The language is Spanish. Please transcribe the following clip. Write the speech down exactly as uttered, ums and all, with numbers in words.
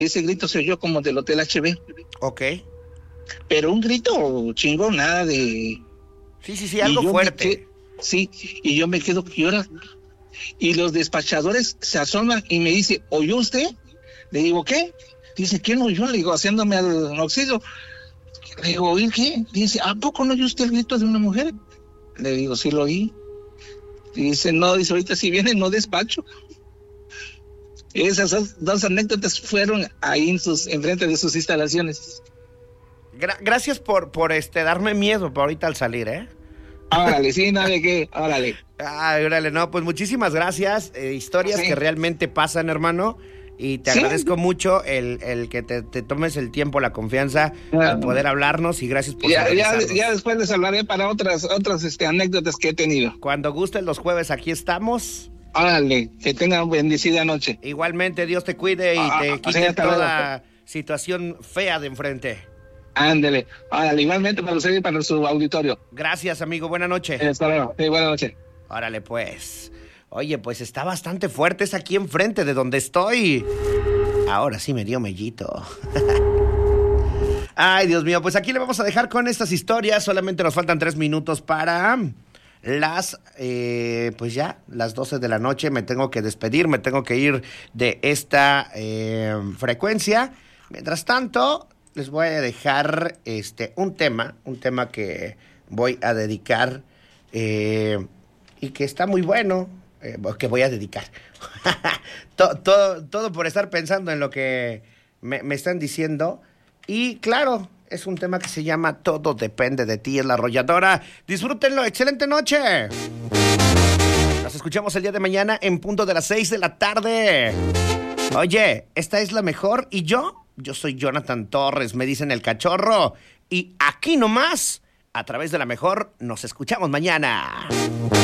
ese grito se oyó como del Hotel H B. Ok. Pero un grito chingón, nada de... Sí, sí, sí, algo fuerte. Quedé, sí, y yo me quedo, ¿qué hora? Y los despachadores se asoman y me dice, ¿oyó usted? Le digo, ¿qué? Dice, ¿quién oyó? Le digo, haciéndome al auxilio. Le digo, ¿oír qué? Dice, ¿a poco no oyó usted el grito de una mujer? Le digo, sí lo oí. Dice, no, dice, ahorita si viene no despacho. Esas dos, dos anécdotas fueron ahí en sus, enfrente de sus instalaciones. Gra- gracias por, por este darme miedo por ahorita al salir, ¿eh? Órale, sí, nada de qué, órale. Ay, órale, no, pues muchísimas gracias. Eh, historias Sí. que realmente pasan, hermano. Y te Sí. agradezco mucho el, el que te, te tomes el tiempo, la confianza Ah. de poder hablarnos y gracias por Ya, ya, sintonizarnos. ya después les hablaré para otras, otras este, anécdotas que he tenido. Cuando gusten los jueves, aquí estamos. Órale, que tengan bendecida noche. Igualmente, Dios te cuide y Ah, te ah, quite sí, hasta toda situación fea de enfrente. Ándele, órale, igualmente para usted y para su auditorio. Gracias, amigo. Buena noche. Hasta luego, sí, buenas noches. Órale, pues. Oye, pues está bastante fuerte. Es aquí enfrente de donde estoy. Ahora sí me dio mellito. Ay, Dios mío. Pues aquí le vamos a dejar con estas historias. Solamente nos faltan tres minutos para las, eh, pues ya, las doce de la noche. Me tengo que despedir, me tengo que ir de esta eh, frecuencia. Mientras tanto, les voy a dejar este un tema, un tema que voy a dedicar eh, y que está muy bueno, eh, que voy a dedicar. todo, todo, todo por estar pensando en lo que me, me están diciendo. Y claro, es un tema que se llama Todo depende de ti, es La Arrolladora. Disfrútenlo, excelente noche. Nos escuchamos el día de mañana en punto de las seis de la tarde. Oye, esta es la mejor y yo... Yo soy Jonathan Torres, me dicen el cachorro. Y aquí nomás, a través de la mejor, nos escuchamos mañana.